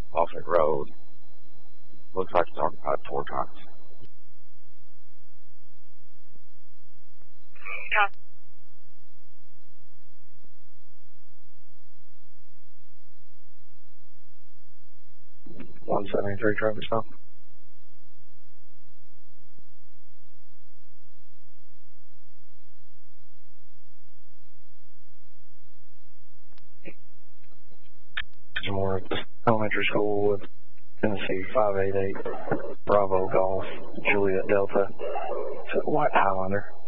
Offit Road. Looks like it's occupied 4 times. Copy. 173 traffic stop. More elementary school with Tennessee 588 Bravo Golf Juliet Delta. It's a white Highlander.